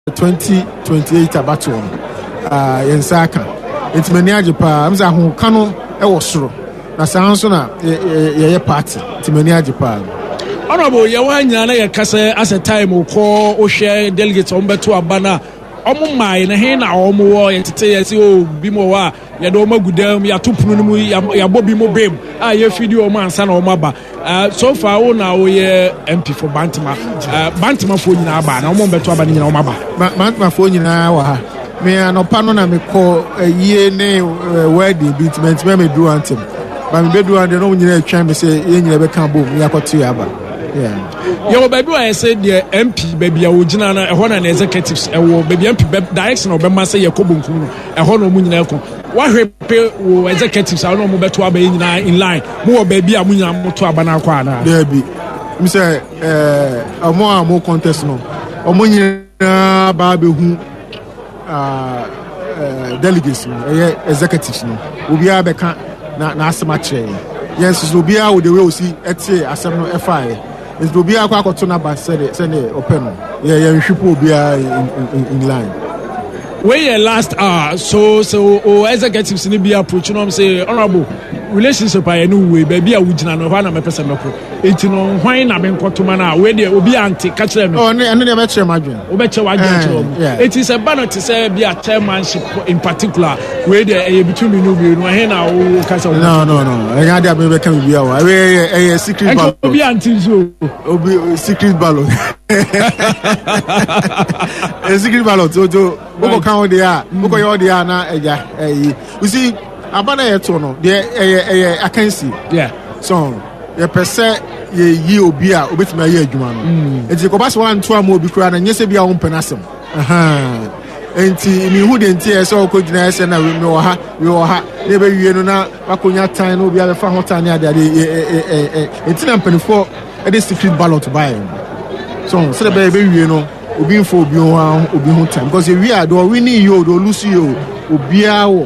2028 abato yensaka intimani ajipa amza ho kano e wo soro na sanso na ye party intimani ajipa honorable yawanya na yakase as a time ko o share delegates on beto abana omo mai na he na omo wo yetete yesi o bimo wa ya do magudam ya tupunu no mu ya bobi mo bem a ye video mo ansa na omo aba so far o na o ye MP for Bantima Bantima fo nyina aba na omo beto aba nyina omo aba Bantima fo nyina wa ha me anopa no na me ko yie ne wedding beatment me do antem ba me be do ande no nyina atwa me se ye nyina be kan bom ya kwato ya aba. Yeah. Yo baby I said the MP baby awogina na ehona na executives ewo baby MP direction obema say yakobonku no ehona mu nyina ekon wa hwepe wo executives a no mo beto aba nyina in line mo wo baby a munya moto aba na akwa na baby me say amo contest no omo nyina ba be hu delegates no executives no obi a be kan na asema che yes obi a wo the way o see ete asem no FI is obi a kwa koto na ba say open no yeah nhwipo obi a in line we last so executives ni be approach no say honorable relationship I no way baby a wugina no hwa na me pese meko enti no hwan na me nkotoma na we de obi anti ka kire me oh ne de be kire madwen obeche wadwen kire it is a banner to say be a chairmanship in particular we de between me no be no he na o ka say no enya de be ka me bia wa we secret ballot obi anti so obi secret ballot secret ballot ojo oko kan o de a oko yo de a na eja you see abana yeto no de I can see so ye pese ye yi obi a obetuma ye adwuma no enti ko baso wan to am obi kura na nyese bia wo mpenasem enti mi hu de enti e so ko gina ese na we wo ha ne be wie no na wakonya tan na obi a be fa ho tan ne ade enti na mpenfo e de secret ballot buy so se be wie no obi mfo obi ho tan because we are do winning you do lose you obi a wo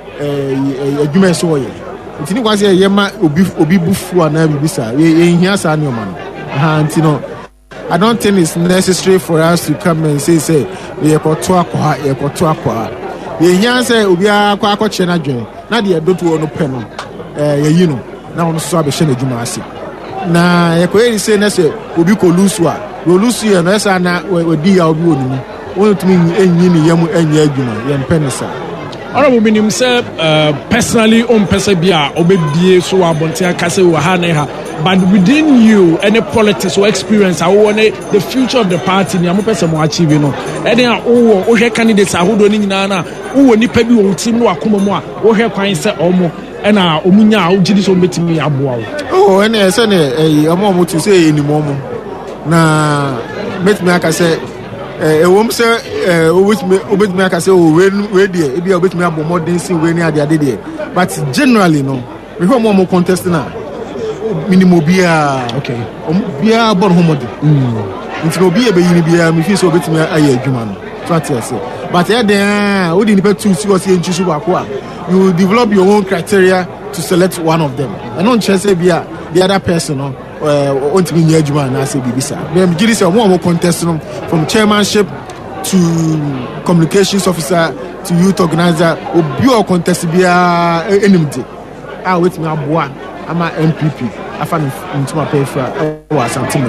adwuma so ye ntini kwase ye ma obi bufu ana bibisa ye hia sa ne omano ntino I don't think it's necessary for us to come and say we koto akwa ye hia say obi akwa che na dwen na de doto no pe no ye yi no na ono so abehye na adwuma ase na ye ko eri say na say obi ko lusu ye no esa na wadi ya obi onunu won tumi enyi ni yam anya adwuma ye mpenisa honorable minim say personally on person bia obebie so abonte akase wo ha na ha but within you any politics or experience I want the future of the party ni amopese mo achieve no eden a wo hwe candidates ahodo ni nyina na wo nipa bi wo team no akoma mu a wo hwe kwan se omo na omunya a ugidi so metimi aboa wo ene se ne omo tu se enimo mo na metimi akase ewom se obetumi akase we dey e bia obetumi abomodin si we ni ade dey but generally no we ho mo contest na minimum bia okay bia bon homodi nti no bia be yini bia me fi so obetumi aye adwuma no so atiase but we dey nipa two see what you choose bako you develop your own criteria to select one of them and don't say bia the other person no want to be near Juma and I say Bibisa. Then Giri say one contest from chairmanship to communications officer to youth organizer. Obi contest be enmity. I wait me aboa. I'm a MPP. I found into my paper or something.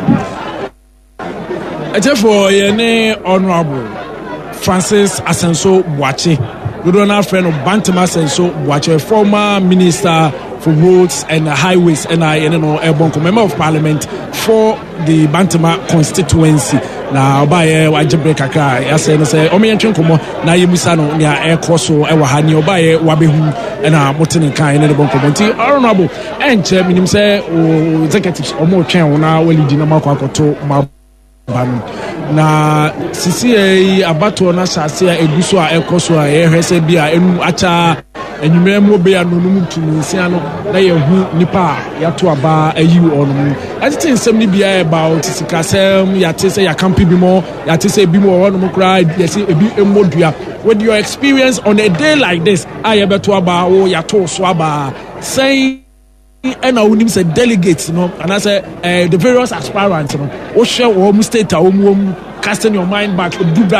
Therefore, ye honorable Francis Asenso Boache. You don't have friend of Bantima Asenso Boache, former minister for roads and highways and Ebonko member of parliament for the Bantima constituency. Na obaye wajebre kakra ya say no say omeyenchen komo na yemusa no nya ekoso e wa ha ni obaye wabehu na motene kan ne Ebonko monti honorable enche minim say executives omo twen na walidi na makoto ban na sisi abato na sase eduso a ekoso a ehwese bia enu acha enyumere mo be anonum tumunsia no na yehu nipa yato aba ayi onum atete nsem ni bia about sikasem yate say yakampi bi mo yate say bi mo onum kra yesi ebi emodua with your experience on a day like this ayebeto aba wo yato so aba say and I would say delegates, and I say the various aspirants, wo share wo state casting your mind back.